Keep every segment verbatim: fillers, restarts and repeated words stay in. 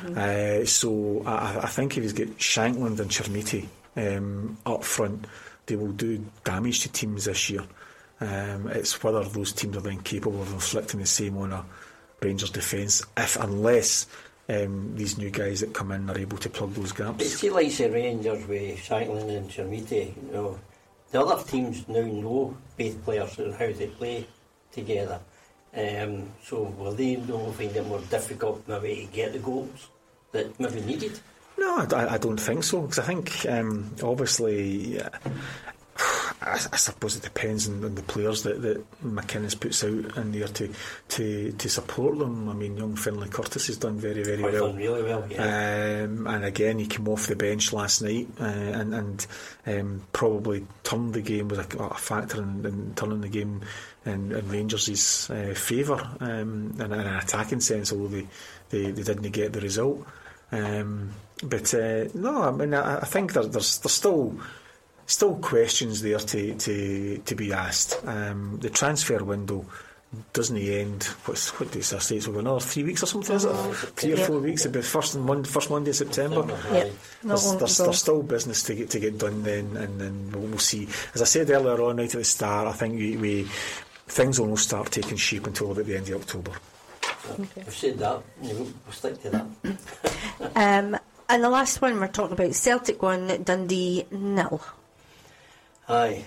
Mm-hmm. Uh, so I, I think if he's got Shankland and Chermiti um, up front, they will do damage to teams this year. Um, it's whether those teams are then capable of inflicting the same on a Rangers defence, if unless um, these new guys that come in are able to plug those gaps. It's like the Rangers with Shankland and Chermiti. You know, the other teams now know both players and how they play together. Um, so will they not find it more difficult maybe to get the goals that maybe needed? No, I, I don't think so, because I think um, obviously. Uh, I, I suppose it depends on, on the players that, that McInnes puts out in there to, to to support them. I mean, young Finlay Curtis has done very, very Quite well. Done really well, yeah. Um, and again, he came off the bench last night uh, and, and um, probably turned the game, was a, a factor in, in turning the game in, in Rangers' uh, favour um, in, in an attacking sense, although they, they, they didn't get the result. Um, but uh, no, I mean, I, I think there, there's, there's still. Still questions there to, to, to be asked. Um, the transfer window doesn't end. What's, what days I say? It's over another three weeks or something, is it? Three or yeah. four weeks. It'll be first Monday, first Monday of September. Yeah. There's, there's, there's still business to get to get done then, and then we'll, we'll see. As I said earlier on, right at the start, I think we, we things will not start taking shape until about the end of October. Okay. We've said that. We'll stick to that. um, and the last one we're talking about: Celtic one, Dundee nil. Aye.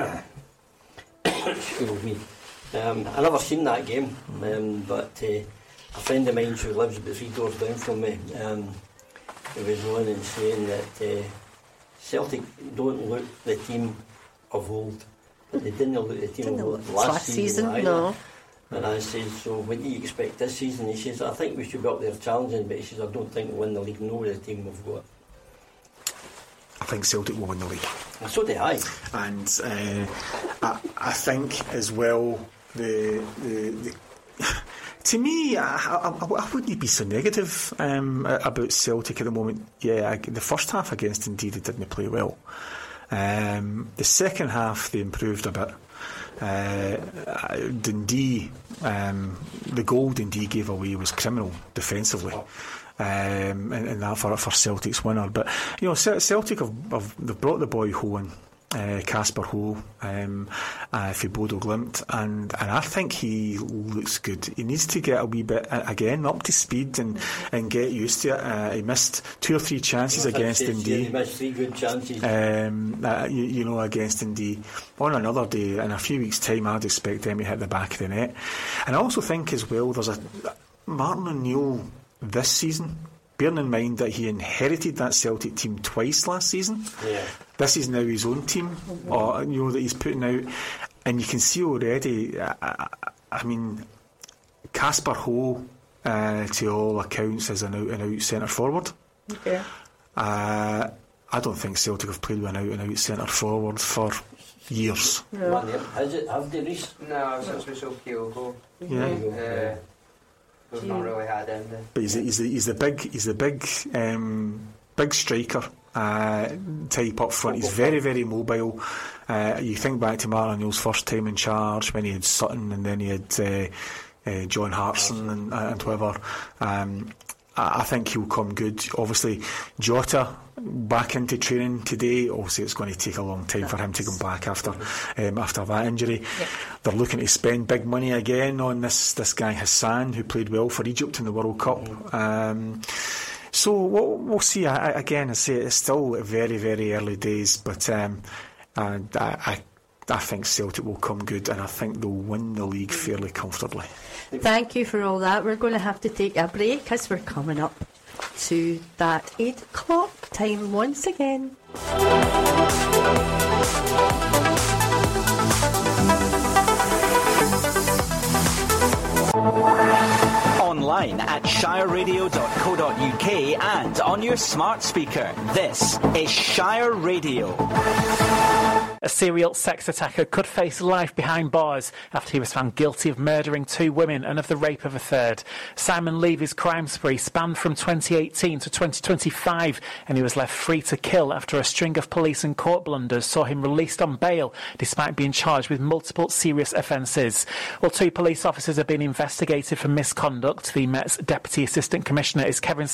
Excuse me. Um, I never seen that game, um, but uh, a friend of mine who lives about three doors down from me, um, he was on and saying that uh, Celtic don't look the team of old, but they didn't look the team didn't of old last, last season. season No. And I said, so what do you expect this season? He says, I think we should be up there challenging, but he says, I don't think we'll win the league. No, the team we've got. I think Celtic will win the league. And so do I. And uh, I, I think as well, the, the, the to me, I, I, I wouldn't be so negative um, about Celtic at the moment. Yeah, I, the first half against Dundee they didn't play well. Um, the second half they improved a bit. Uh, Dundee, um, the goal Dundee gave away was criminal defensively. Um, and, and that for for Celtic's winner, but you know Celtic have, have they've brought the boy Hohen, Casper uh, Ho, um, uh, for Bodo Glimt, and and I think he looks good. He needs to get a wee bit uh, again up to speed and, and get used to it. Uh, he missed two or three chances against Dundee. He missed three good chances. Um, uh, you, you know, against Dundee. On another day, in a few weeks' time, I'd expect them to hit the back of the net. And I also think as well, there's a Martin O'Neill. This season, bearing in mind that he inherited that Celtic team twice last season, yeah. This is now his own team, mm-hmm. or you know that he's putting out, and you can see already. I, I, I mean, Casper Ho, uh, to all accounts, is an out and out centre forward. Okay. Uh, I don't think Celtic have played with an out and out centre forward for years. No. Has it? Have they reached? No, since we saw Kyogo. Yeah. Uh, We've not really had him. But he's the, he's the, he's the big he's the big um, big striker uh, type up front. He's very very mobile. Uh, you think back to Martin O'Neill's first time in charge when he had Sutton and then he had uh, uh, John Hartson and, uh, and whoever. Um, I, I think he'll come good. Obviously, Jota back into training today. Obviously, it's going to take a long time for him to come back after um, after that injury. Yep. They're looking to spend big money again on this this guy Hassan, who played well for Egypt in the World Cup. Mm-hmm. Um, so we'll, we'll see. I, again, I say it's still very very early days, but um, I, I I think Celtic will come good, and I think they'll win the league fairly comfortably. Thank you for all that. We're going to have to take a break as we're coming up to that eight o'clock time once again. Online at shire radio dot co dot uk and on your smart speaker. This is Shire Radio. A serial sex attacker could face life behind bars after he was found guilty of murdering two women and of the rape of a third. Simon Levy's crime spree spanned from twenty eighteen to twenty twenty-five, and he was left free to kill after a string of police and court blunders saw him released on bail despite being charged with multiple serious offences. Well, two police officers have been investigated for misconduct. The Met's Deputy Assistant Commissioner is Kevin